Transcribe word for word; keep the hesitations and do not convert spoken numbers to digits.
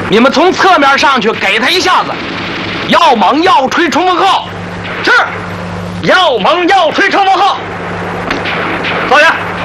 你们从侧面上去给他一下子，要猛要吹冲锋号。 是，要猛要吹冲锋号。导员。